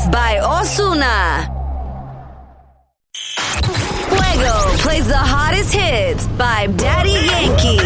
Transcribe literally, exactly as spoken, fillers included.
by Ozuna. Fuego plays the hottest hits by Daddy Yankee.